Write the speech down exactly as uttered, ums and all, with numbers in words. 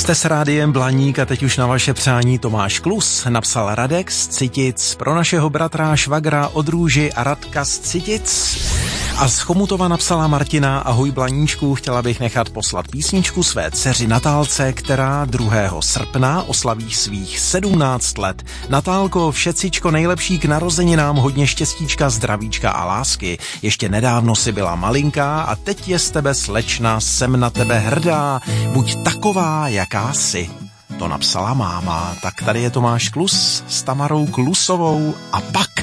Jste s rádiem Blaník a teď už na vaše přání Tomáš Klus napsal Radek z Citic, pro našeho bratra švagra od Růži a Radka z Citic. A z Chomutova napsala Martina: ahoj Blaníčku, chtěla bych nechat poslat písničku své dceři Natálce, která druhého srpna oslaví svých sedmnáct let. Natálko, všecičko nejlepší k narozeninám, hodně štěstíčka, zdravíčka a lásky. Ještě nedávno si byla malinká a teď je z tebe slečna, jsem na tebe hrdá, buď taková, jaká jsi. To napsala máma. Tak tady je Tomáš Klus s Tamarou Klusovou a pak